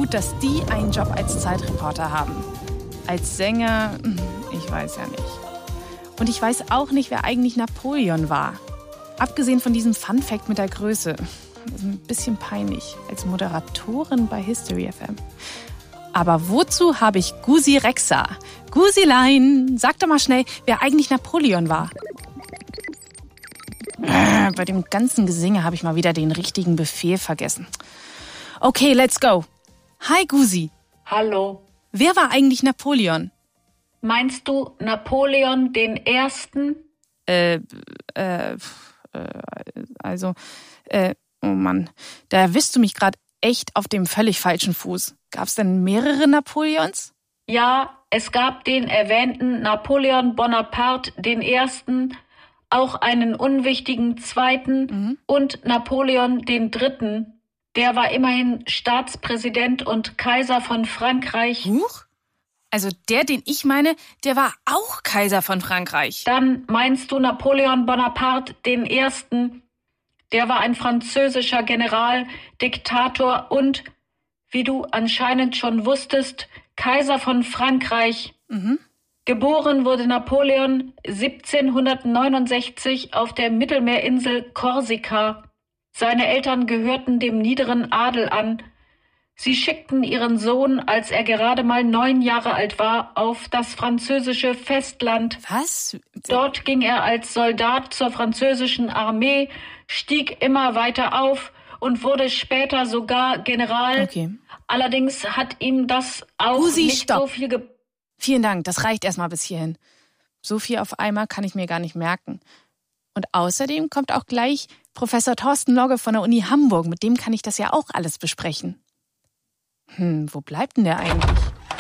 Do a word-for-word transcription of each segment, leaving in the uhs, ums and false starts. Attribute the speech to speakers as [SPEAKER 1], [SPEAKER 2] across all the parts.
[SPEAKER 1] gut, dass die einen Job als Zeitreporter haben. Als Sänger, ich weiß ja nicht. Und ich weiß auch nicht, wer eigentlich Napoleon war. Abgesehen von diesem Fun-Fact mit der Größe. Das ist ein bisschen peinlich. Als Moderatorin bei History F M. Aber wozu habe ich Gusi Rexa? Gusilein, sag doch mal schnell, wer eigentlich Napoleon war. Äh, bei dem ganzen Gesinge habe ich mal wieder den richtigen Befehl vergessen. Okay, let's go. Hi Gusi.
[SPEAKER 2] Hallo.
[SPEAKER 1] Wer war eigentlich Napoleon?
[SPEAKER 2] Meinst du Napoleon den Ersten?
[SPEAKER 1] Äh, äh, äh also, äh, oh Mann, da erwischst du mich gerade echt auf dem völlig falschen Fuß. Gab's denn mehrere Napoleons?
[SPEAKER 2] Ja, es gab den erwähnten Napoleon Bonaparte den Ersten, auch einen unwichtigen Zweiten mhm. und Napoleon den Dritten. Der war immerhin Staatspräsident und Kaiser von Frankreich.
[SPEAKER 1] Huch? Also der, den ich meine, der war auch Kaiser von Frankreich.
[SPEAKER 2] Dann meinst du Napoleon Bonaparte den Ersten. Der war ein französischer General, Diktator und, wie du anscheinend schon wusstest, Kaiser von Frankreich.
[SPEAKER 1] Mhm.
[SPEAKER 2] Geboren wurde Napoleon siebzehnhundertneunundsechzig auf der Mittelmeerinsel Korsika. Seine Eltern gehörten dem niederen Adel an. Sie schickten ihren Sohn, als er gerade mal neun Jahre alt war, auf das französische Festland.
[SPEAKER 1] Was?
[SPEAKER 2] Dort ging er als Soldat zur französischen Armee, stieg immer weiter auf und wurde später sogar General.
[SPEAKER 1] Okay.
[SPEAKER 2] Allerdings hat ihm das auch
[SPEAKER 1] Gusi,
[SPEAKER 2] nicht
[SPEAKER 1] stopp.
[SPEAKER 2] so viel ge...
[SPEAKER 1] Vielen Dank, das reicht erstmal bis hierhin. So viel auf einmal kann ich mir gar nicht merken. Und außerdem kommt auch gleich Professor Thorsten Logge von der Uni Hamburg. Mit dem kann ich das ja auch alles besprechen. Hm, wo bleibt denn der eigentlich?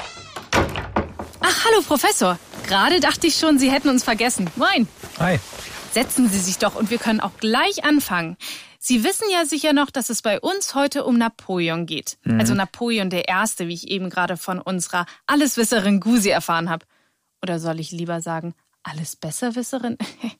[SPEAKER 1] Ach, hallo Professor. Gerade dachte ich schon, Sie hätten uns vergessen. Moin.
[SPEAKER 3] Hi.
[SPEAKER 1] Setzen Sie sich doch und wir können auch gleich anfangen. Sie wissen ja sicher noch, dass es bei uns heute um Napoleon geht. Mhm. Also Napoleon der Erste, wie ich eben gerade von unserer Alleswisserin Gusi erfahren habe. Oder soll ich lieber sagen, Allesbesserwisserin?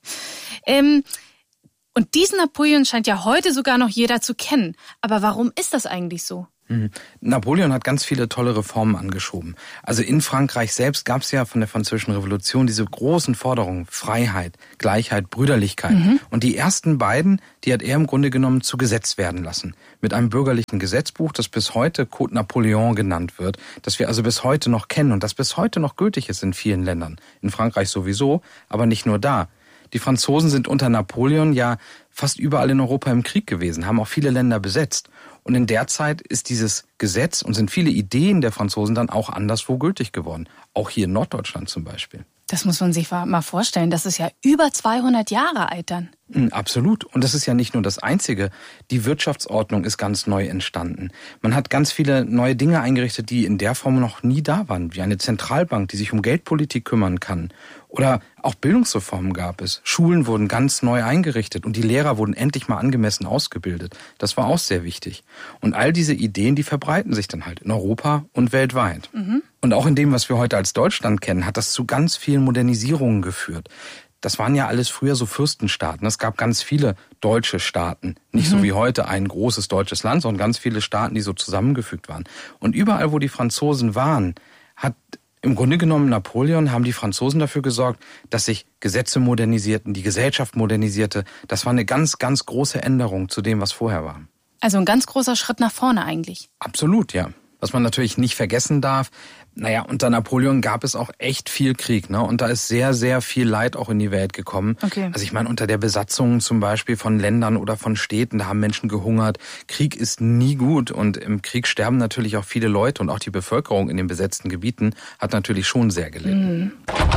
[SPEAKER 1] ähm, und diesen Napoleon scheint ja heute sogar noch jeder zu kennen. Aber warum ist das eigentlich so?
[SPEAKER 3] Mhm. Napoleon hat ganz viele tolle Reformen angeschoben. Also in Frankreich selbst gab es ja von der Französischen Revolution diese großen Forderungen: Freiheit, Gleichheit, Brüderlichkeit. Mhm. Und die ersten beiden, die hat er im Grunde genommen zu Gesetz werden lassen. Mit einem bürgerlichen Gesetzbuch, das bis heute Code Napoleon genannt wird, das wir also bis heute noch kennen und das bis heute noch gültig ist in vielen Ländern. In Frankreich sowieso, aber nicht nur da. Die Franzosen sind unter Napoleon ja fast überall in Europa im Krieg gewesen, haben auch viele Länder besetzt. Und in der Zeit ist dieses Gesetz und sind viele Ideen der Franzosen dann auch anderswo gültig geworden. Auch hier in Norddeutschland zum Beispiel.
[SPEAKER 1] Das muss man sich mal vorstellen. Das ist ja über zweihundert Jahre alt dann.
[SPEAKER 3] Absolut. Und das ist ja nicht nur das Einzige. Die Wirtschaftsordnung ist ganz neu entstanden. Man hat ganz viele neue Dinge eingerichtet, die in der Form noch nie da waren. Wie eine Zentralbank, die sich um Geldpolitik kümmern kann. Oder auch Bildungsreformen gab es. Schulen wurden ganz neu eingerichtet und die Lehrer wurden endlich mal angemessen ausgebildet. Das war auch sehr wichtig. Und all diese Ideen, die verbreiten sich dann halt in Europa und weltweit. Mhm. Und auch in dem, was wir heute als Deutschland kennen, hat das zu ganz vielen Modernisierungen geführt. Das waren ja alles früher so Fürstenstaaten. Es gab ganz viele deutsche Staaten. Nicht mhm. so wie heute ein großes deutsches Land, sondern ganz viele Staaten, die so zusammengefügt waren. Und überall, wo die Franzosen waren, hat im Grunde genommen Napoleon, haben die Franzosen dafür gesorgt, dass sich Gesetze modernisierten, die Gesellschaft modernisierte. Das war eine ganz, ganz große Änderung zu dem, was vorher war.
[SPEAKER 1] Also ein ganz großer Schritt nach vorne eigentlich.
[SPEAKER 3] Absolut, ja. Was man natürlich nicht vergessen darf, naja, unter Napoleon gab es auch echt viel Krieg, ne? Und da ist sehr, sehr viel Leid auch in die Welt gekommen.
[SPEAKER 1] Okay.
[SPEAKER 3] Also ich meine, unter der Besatzung zum Beispiel von Ländern oder von Städten, da haben Menschen gehungert. Krieg ist nie gut und im Krieg sterben natürlich auch viele Leute und auch die Bevölkerung in den besetzten Gebieten hat natürlich schon sehr gelitten.
[SPEAKER 1] Mhm.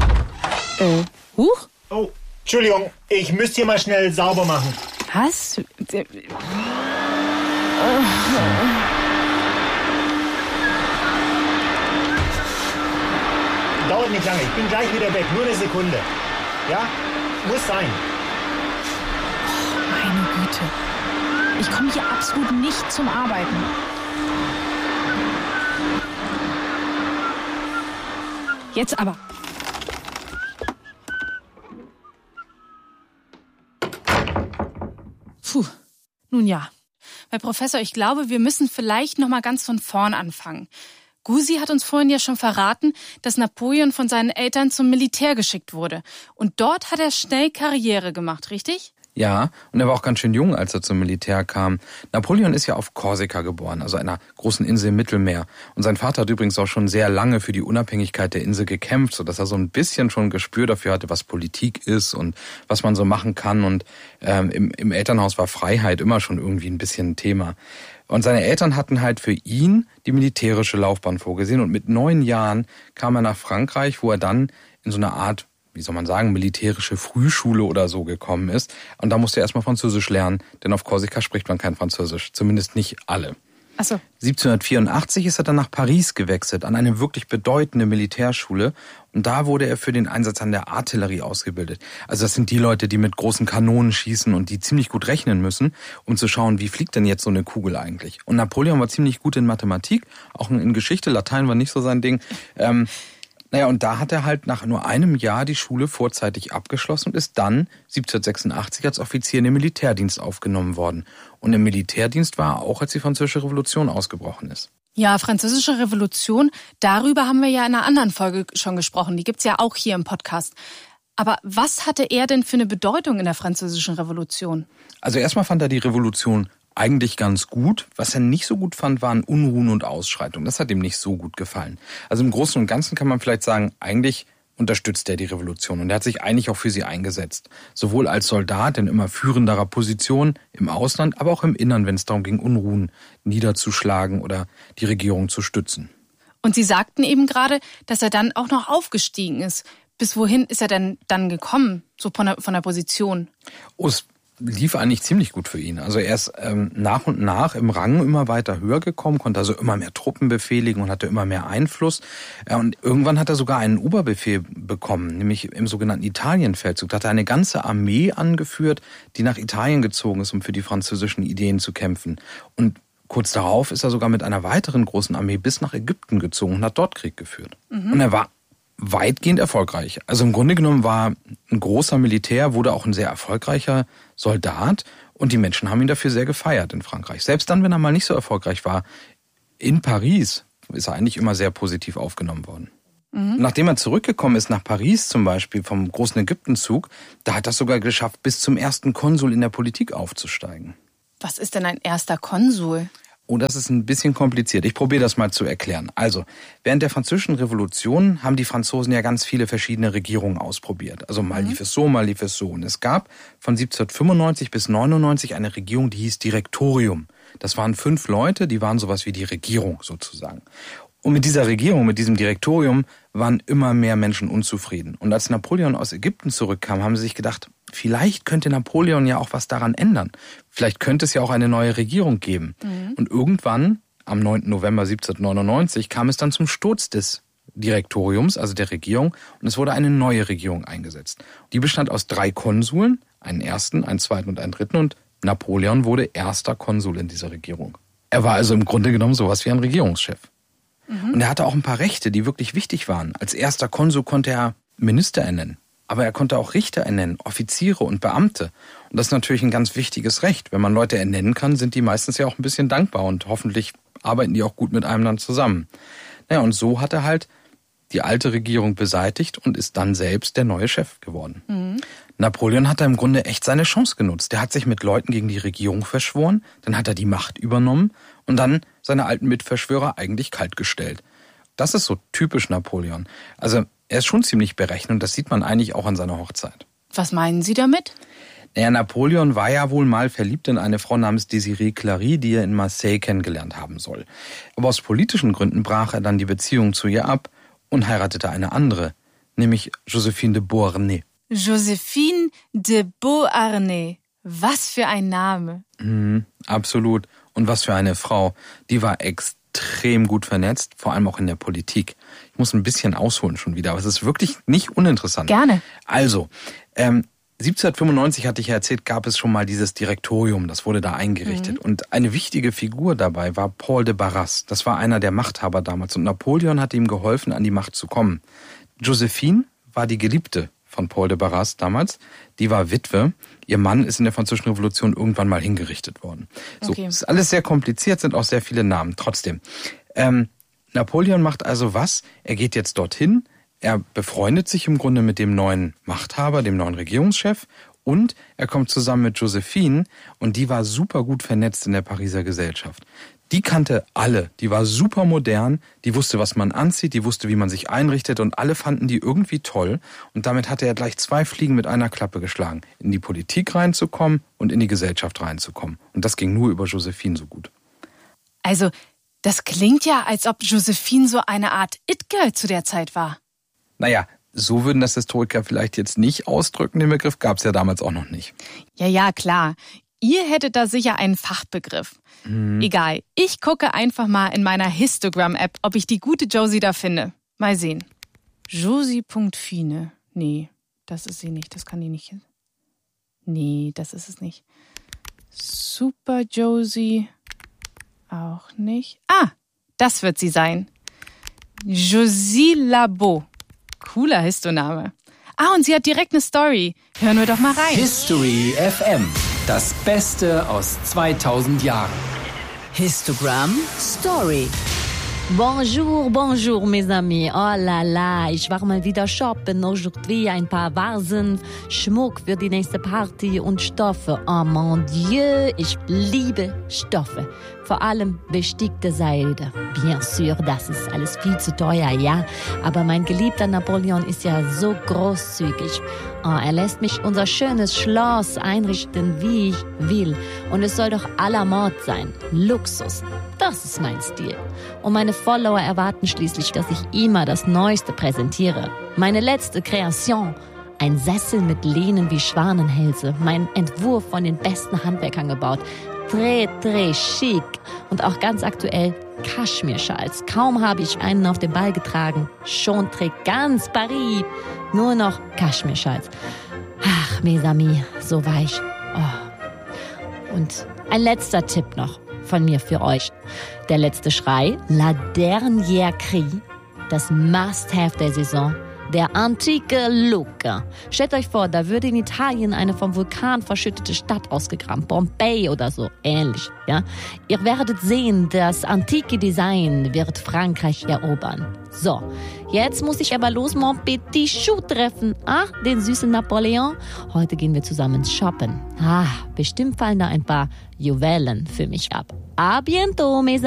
[SPEAKER 1] Äh, huch?
[SPEAKER 4] Oh, Entschuldigung, ich müsste hier mal schnell sauber machen.
[SPEAKER 1] Was? Oh.
[SPEAKER 4] Dauert nicht lange, ich bin gleich wieder weg, nur eine Sekunde. Ja? Muss sein.
[SPEAKER 1] Oh, meine Güte. Ich komme hier absolut nicht zum Arbeiten. Jetzt aber. Puh, nun ja. Weil Professor, ich glaube, wir müssen vielleicht noch mal ganz von vorn anfangen. Gusi hat uns vorhin ja schon verraten, dass Napoleon von seinen Eltern zum Militär geschickt wurde. Und dort hat er schnell Karriere gemacht, richtig?
[SPEAKER 3] Ja, und er war auch ganz schön jung, als er zum Militär kam. Napoleon ist ja auf Korsika geboren, also einer großen Insel im Mittelmeer. Und sein Vater hat übrigens auch schon sehr lange für die Unabhängigkeit der Insel gekämpft, sodass er so ein bisschen schon ein Gespür dafür hatte, was Politik ist und was man so machen kann. Und ähm, im, im Elternhaus war Freiheit immer schon irgendwie ein bisschen ein Thema. Und seine Eltern hatten halt für ihn die militärische Laufbahn vorgesehen. Und mit neun Jahren kam er nach Frankreich, wo er dann in so einer Art, wie soll man sagen, militärische Frühschule oder so gekommen ist. Und da musste er erstmal Französisch lernen, denn auf Korsika spricht man kein Französisch, zumindest nicht alle.
[SPEAKER 1] Ach so.
[SPEAKER 3] siebzehnhundertvierundachtzig ist er dann nach Paris gewechselt, an eine wirklich bedeutende Militärschule. Und da wurde er für den Einsatz an der Artillerie ausgebildet. Also das sind die Leute, die mit großen Kanonen schießen und die ziemlich gut rechnen müssen, um zu schauen, wie fliegt denn jetzt so eine Kugel eigentlich. Und Napoleon war ziemlich gut in Mathematik, auch in Geschichte, Latein war nicht so sein Ding. Ähm, Naja, und da hat er halt nach nur einem Jahr die Schule vorzeitig abgeschlossen und ist dann siebzehnhundertsechsundachtzig als Offizier in den Militärdienst aufgenommen worden. Und im Militärdienst war er auch, als die Französische Revolution ausgebrochen ist.
[SPEAKER 1] Ja, Französische Revolution, darüber haben wir ja in einer anderen Folge schon gesprochen. Die gibt's ja auch hier im Podcast. Aber was hatte er denn für eine Bedeutung in der Französischen Revolution?
[SPEAKER 3] Also erstmal fand er die Revolution eigentlich ganz gut. Was er nicht so gut fand, waren Unruhen und Ausschreitungen. Das hat ihm nicht so gut gefallen. Also im Großen und Ganzen kann man vielleicht sagen, eigentlich unterstützt er die Revolution. Und er hat sich eigentlich auch für sie eingesetzt. Sowohl als Soldat in immer führenderer Position im Ausland, aber auch im Innern, wenn es darum ging, Unruhen niederzuschlagen oder die Regierung zu stützen.
[SPEAKER 1] Und Sie sagten eben gerade, dass er dann auch noch aufgestiegen ist. Bis wohin ist er denn dann gekommen, so von der, von der Position?
[SPEAKER 3] Oh, es lief eigentlich ziemlich gut für ihn. Also er ist ähm, nach und nach im Rang immer weiter höher gekommen, konnte also immer mehr Truppen befehligen und hatte immer mehr Einfluss. Äh, und irgendwann hat er sogar einen Oberbefehl bekommen, nämlich im sogenannten Italienfeldzug. Da hat er eine ganze Armee angeführt, die nach Italien gezogen ist, um für die französischen Ideen zu kämpfen. Und kurz darauf ist er sogar mit einer weiteren großen Armee bis nach Ägypten gezogen und hat dort Krieg geführt. Mhm. Und er war weitgehend erfolgreich. Also im Grunde genommen war ein großer Militär, wurde auch ein sehr erfolgreicher Soldat und die Menschen haben ihn dafür sehr gefeiert in Frankreich. Selbst dann, wenn er mal nicht so erfolgreich war, in Paris ist er eigentlich immer sehr positiv aufgenommen worden. Mhm. Nachdem er zurückgekommen ist nach Paris zum Beispiel vom großen Ägyptenzug, da hat er es sogar geschafft, bis zum ersten Konsul in der Politik aufzusteigen.
[SPEAKER 1] Was ist denn ein erster Konsul?
[SPEAKER 3] Oh, das ist ein bisschen kompliziert. Ich probiere das mal zu erklären. Also, während der Französischen Revolution haben die Franzosen ja ganz viele verschiedene Regierungen ausprobiert. Also mal lief es so, mal lief es so. Und es gab von siebzehnhundertfünfundneunzig bis neunundneunzig eine Regierung, die hieß Direktorium. Das waren fünf Leute, die waren sowas wie die Regierung sozusagen. Und mit dieser Regierung, mit diesem Direktorium, waren immer mehr Menschen unzufrieden. Und als Napoleon aus Ägypten zurückkam, haben sie sich gedacht, vielleicht könnte Napoleon ja auch was daran ändern. Vielleicht könnte es ja auch eine neue Regierung geben. Mhm. Und irgendwann, am neunten November siebzehnhundertneunundneunzig, kam es dann zum Sturz des Direktoriums, also der Regierung, und es wurde eine neue Regierung eingesetzt. Die bestand aus drei Konsuln, einen ersten, einen zweiten und einen dritten, und Napoleon wurde erster Konsul in dieser Regierung. Er war also im Grunde genommen sowas wie ein Regierungschef. Mhm. Und er hatte auch ein paar Rechte, die wirklich wichtig waren. Als erster Konsul konnte er Minister ernennen. Aber er konnte auch Richter ernennen, Offiziere und Beamte. Und das ist natürlich ein ganz wichtiges Recht. Wenn man Leute ernennen kann, sind die meistens ja auch ein bisschen dankbar und hoffentlich arbeiten die auch gut mit einem dann zusammen. Naja, und so hat er halt die alte Regierung beseitigt und ist dann selbst der neue Chef geworden. Mhm. Napoleon hat da im Grunde echt seine Chance genutzt. Der hat sich mit Leuten gegen die Regierung verschworen, dann hat er die Macht übernommen und dann seine alten Mitverschwörer eigentlich kaltgestellt. Das ist so typisch Napoleon. Also er ist schon ziemlich berechnet und das sieht man eigentlich auch an seiner Hochzeit.
[SPEAKER 1] Was meinen Sie damit?
[SPEAKER 3] Naja, Napoleon war ja wohl mal verliebt in eine Frau namens Désirée Clary, die er in Marseille kennengelernt haben soll. Aber aus politischen Gründen brach er dann die Beziehung zu ihr ab und heiratete eine andere, nämlich Joséphine de Beauharnais.
[SPEAKER 1] Joséphine de Beauharnais. Was für ein Name.
[SPEAKER 3] Mhm, absolut. Und was für eine Frau. Die war extrem gut vernetzt, vor allem auch in der Politik. Ich muss ein bisschen ausholen schon wieder, aber es ist wirklich nicht uninteressant.
[SPEAKER 1] Gerne.
[SPEAKER 3] Also, ähm, siebzehnhundertfünfundneunzig, hatte ich ja erzählt, gab es schon mal dieses Direktorium, das wurde da eingerichtet. Mhm. Und eine wichtige Figur dabei war Paul de Barras. Das war einer der Machthaber damals und Napoleon hatte ihm geholfen, an die Macht zu kommen. Joséphine war die Geliebte von Paul de Barras damals. Die war Witwe. Ihr Mann ist in der Französischen Revolution irgendwann mal hingerichtet worden. So, okay. Ist alles sehr kompliziert, sind auch sehr viele Namen. Trotzdem. Ähm, Napoleon macht also was? Er geht jetzt dorthin. Er befreundet sich im Grunde mit dem neuen Machthaber, dem neuen Regierungschef. Und er kommt zusammen mit Josephine. Und die war super gut vernetzt in der Pariser Gesellschaft. Die kannte alle, die war super modern, die wusste, was man anzieht, die wusste, wie man sich einrichtet und alle fanden die irgendwie toll. Und damit hatte er gleich zwei Fliegen mit einer Klappe geschlagen. In die Politik reinzukommen und in die Gesellschaft reinzukommen. Und das ging nur über Josephine so gut.
[SPEAKER 1] Also, das klingt ja, als ob Josephine so eine Art It-Girl zu der Zeit war.
[SPEAKER 3] Naja, so würden das Historiker vielleicht jetzt nicht ausdrücken, den Begriff gab es ja damals auch noch nicht.
[SPEAKER 1] Ja, ja, klar. Ihr hättet da sicher einen Fachbegriff. Mhm. Egal, ich gucke einfach mal in meiner Histogram-App, ob ich die gute Josie da finde. Mal sehen. Josie.fine. Nee, das ist sie nicht, das kann die nicht. Nee, das ist es nicht. Super Josie. Auch nicht. Ah, das wird sie sein. Josie Labo. Cooler Histoname. Ah, und sie hat direkt eine Story. Hören wir doch mal rein.
[SPEAKER 5] History F M. Das Beste aus zweitausend Jahren.
[SPEAKER 6] Histogram Story. Bonjour, bonjour, mes amis. Oh la la, ich war mal wieder shoppen. Aujourd'hui ein paar Vasen, Schmuck für die nächste Party und Stoffe. Oh mon Dieu, ich liebe Stoffe. Vor allem bestickte Seide. Bien sûr, das ist alles viel zu teuer, ja. Aber mein geliebter Napoleon ist ja so großzügig. Oh, er lässt mich unser schönes Schloss einrichten, wie ich will. Und es soll doch à la mode sein. Luxus. Das ist mein Stil. Und meine Follower erwarten schließlich, dass ich immer das Neueste präsentiere. Meine letzte Kreation. Ein Sessel mit Lehnen wie Schwanenhälse. Mein Entwurf von den besten Handwerkern gebaut. Très, très chic. Und auch ganz aktuell Kaschmirschals. Kaum habe ich einen auf den Ball getragen. Schon trägt ganz Paris nur noch Kaschmirschals. Ach, mes amis, so weich. Oh. Und ein letzter Tipp noch von mir für euch. Der letzte Schrei, La Dernière Cri, das Must-Have der Saison. Der antike Look. Stellt euch vor, da würde in Italien eine vom Vulkan verschüttete Stadt ausgegraben. Pompeji oder so, ähnlich. Ja? Ihr werdet sehen, das antike Design wird Frankreich erobern. So, jetzt muss ich aber los mon petit Chou treffen. Ach, den süßen Napoleon. Heute gehen wir zusammen shoppen. Ah, bestimmt fallen da ein paar Juwelen für mich ab. A bientôt, mes